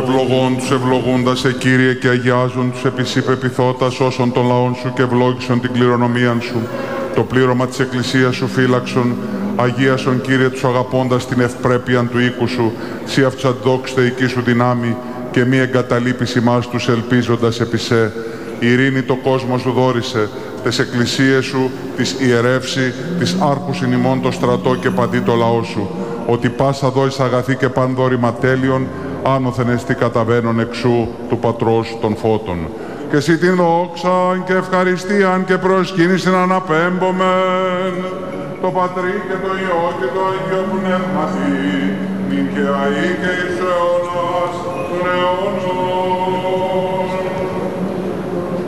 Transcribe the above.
ευλογών τους ευλογούντας σε Κύριε και αγιάζουν τους επισή πεπιθώτας όσων των λαών σου και ευλόγησον την κληρονομίαν σου. Το πλήρωμα της Εκκλησίας σου φύλαξον, αγίασον Κύριε τους αγαπώντας την ευπρέπειαν του οίκου σου, σύ αυτούς αντόξ θεϊκή σου δυνάμει και μη εγκαταλείπεις ημάς τους ελπίζοντας επί σε. Ειρήνη το κόσμο σου δόρισε, τες εκκλησίες σου, της ιερεύσει, της άρχους εν ημών το στρατό και παντί το λαό σου, ότι πάσα δόης αγαθή και παν δόρημα τέλειον, άνωθεν εστί καταβαίνον εξού του Πατρός των Φώτων. Και εσύ την δόξαν και ευχαριστίαν και προσκύνησιν αναπέμπομεν, το Πατρί και το Υιό και το Αγίο Πνεύματι, νυν και αεί και εις αιώνας των αιώνων.